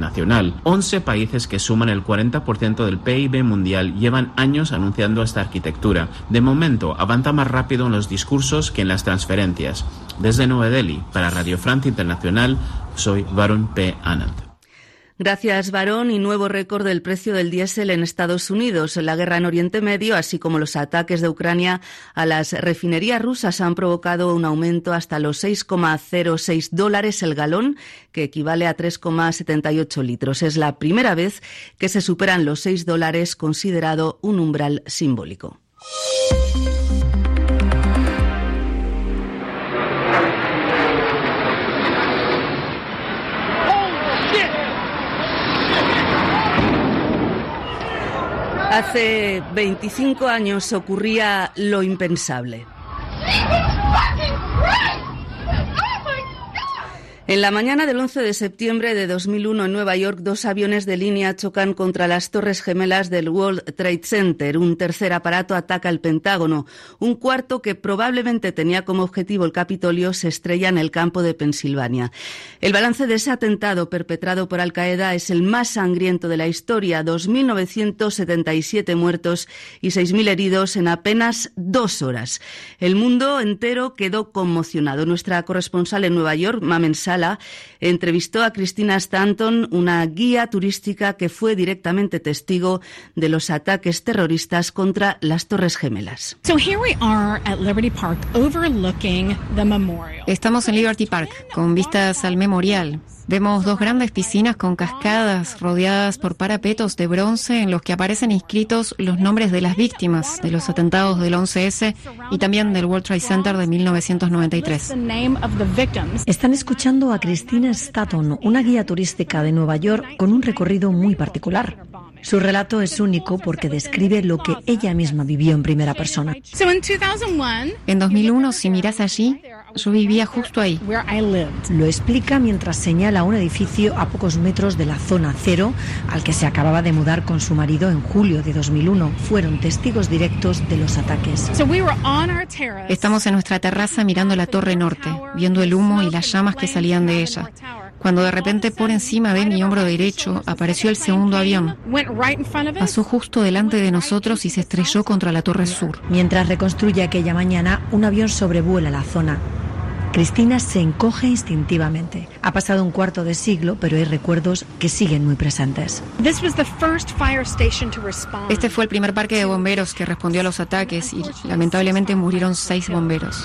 nacional. 11 países que suman el 40% del PIB mundial llevan años anunciando esta arquitectura. De momento, avanza más rápido en los discursos que en las transferencias. Desde Nueva Delhi, para Radio Francia Internacional, soy Varun P. Anand. Gracias, Varón. Y nuevo récord del precio del diésel en Estados Unidos. La guerra en Oriente Medio, así como los ataques de Ucrania a las refinerías rusas, han provocado un aumento hasta los $6,06 el galón, que equivale a 3,78 litros. Es la primera vez que se superan los $6, considerado un umbral simbólico. Hace 25 años ocurría lo impensable. En la mañana del 11 de septiembre de 2001 en Nueva York, 2 aviones de línea chocan contra las Torres Gemelas del World Trade Center. Un tercer aparato ataca el Pentágono. Un cuarto, que probablemente tenía como objetivo el Capitolio, se estrella en el campo de Pensilvania. El balance de ese atentado perpetrado por Al-Qaeda es el más sangriento de la historia: 2.977 muertos y 6.000 heridos en apenas 2 horas. El mundo entero quedó conmocionado. Nuestra corresponsal en Nueva York, Mamen Sala, entrevistó a Christina Stanton, una guía turística que fue directamente testigo de los ataques terroristas contra las Torres Gemelas. Estamos en Liberty Park, con vistas al memorial. Vemos 2 grandes piscinas con cascadas rodeadas por parapetos de bronce en los que aparecen inscritos los nombres de las víctimas de los atentados del 11S y también del World Trade Center de 1993. Están escuchando a Christina Stanton, una guía turística de Nueva York con un recorrido muy particular. Su relato es único porque describe lo que ella misma vivió en primera persona. En 2001, si miras allí, yo vivía justo ahí. Lo explica mientras señala un edificio a pocos metros de la zona cero al que se acababa de mudar con su marido en julio de 2001. Fueron testigos directos de los ataques. Estamos en nuestra terraza mirando la Torre Norte, viendo el humo y las llamas que salían de ella, cuando de repente por encima de mi hombro derecho apareció el segundo avión. Pasó justo delante de nosotros y se estrelló contra la Torre Sur. Mientras reconstruye aquella mañana, un avión sobrevuela la zona. Christina se encoge instintivamente. Ha pasado un cuarto de siglo, pero hay recuerdos que siguen muy presentes. Este fue el primer parque de bomberos que respondió a los ataques y lamentablemente murieron 6 bomberos.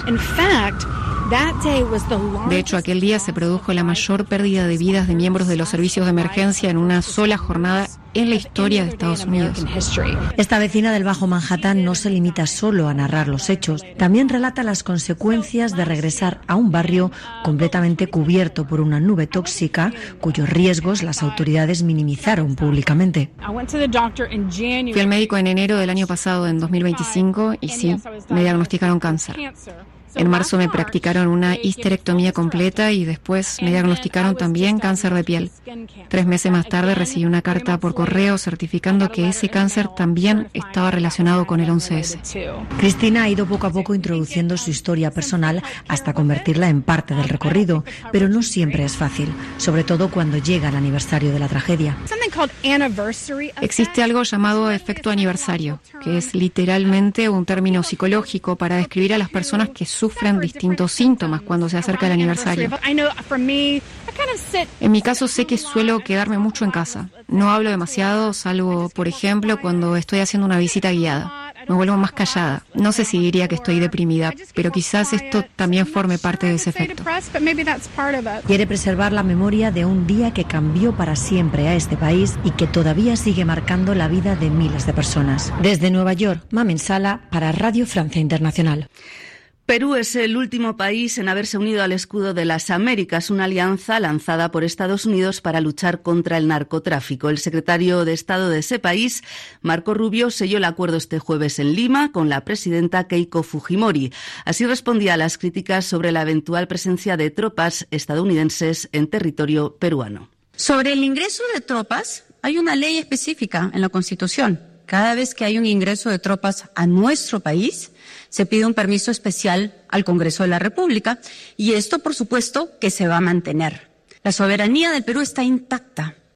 De hecho, aquel día se produjo la mayor pérdida de vidas de miembros de los servicios de emergencia en una sola jornada en la historia de Estados Unidos. Esta vecina del Bajo Manhattan no se limita solo a narrar los hechos, también relata las consecuencias de regresar a un barrio completamente cubierto por una nube tóxica, cuyos riesgos las autoridades minimizaron públicamente. Fui al médico en enero del año pasado, en 2025, y sí, me diagnosticaron cáncer. En marzo me practicaron una histerectomía completa y después me diagnosticaron también cáncer de piel. 3 meses más tarde recibí una carta por correo certificando que ese cáncer también estaba relacionado con el 11S. Christina ha ido poco a poco introduciendo su historia personal hasta convertirla en parte del recorrido, pero no siempre es fácil, sobre todo cuando llega el aniversario de la tragedia. Existe algo llamado efecto aniversario, que es literalmente un término psicológico para describir a las personas que sufren distintos síntomas cuando se acerca el aniversario. En mi caso, sé que suelo quedarme mucho en casa. No hablo demasiado, salvo, por ejemplo, cuando estoy haciendo una visita guiada. Me vuelvo más callada. No sé si diría que estoy deprimida, pero quizás esto también forme parte de ese efecto. Quiere preservar la memoria de un día que cambió para siempre a este país y que todavía sigue marcando la vida de miles de personas. Desde Nueva York, Mamen Sala para Radio Francia Internacional. Perú es el último país en haberse unido al Escudo de las Américas, una alianza lanzada por Estados Unidos para luchar contra el narcotráfico. El secretario de Estado de ese país, Marco Rubio, selló el acuerdo este jueves en Lima con la presidenta Keiko Fujimori. Así respondía a las críticas sobre la eventual presencia de tropas estadounidenses en territorio peruano. Sobre el ingreso de tropas, hay una ley específica en la Constitución. Cada vez que hay un ingreso de tropas a nuestro país, se pide un permiso especial al Congreso de la República y esto, por supuesto, que se va a mantener. La soberanía del Perú está intacta